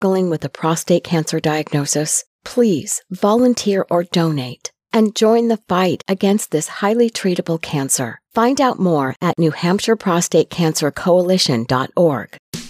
struggling with a prostate cancer diagnosis? Please volunteer or donate and join the fight against this highly treatable cancer. Find out more at NewHampshireProstateCancerCoalition.org.